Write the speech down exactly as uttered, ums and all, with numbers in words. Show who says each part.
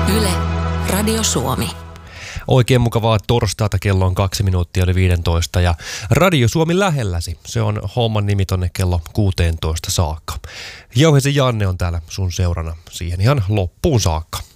Speaker 1: Yle, Radio Suomi.
Speaker 2: Oikein mukavaa torstaita, kello on kaksi minuuttia yli viisitoista ja Radio Suomi lähelläsi. Se on homman nimi tonne kello kuusitoista saakka. Jouhesi Janne on täällä sun seurana siihen ihan loppuun saakka.